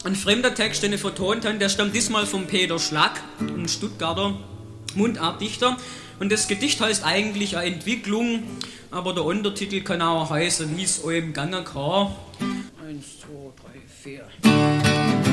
Ein fremder Text, den ich vertont habe, der stammt diesmal von Peter Schlack, ein Stuttgarter Mundartdichter. Und das Gedicht heißt eigentlich eine Entwicklung, aber der Untertitel kann auch heißen, wie es euch im Gange kann. 1, 2, 3, 4.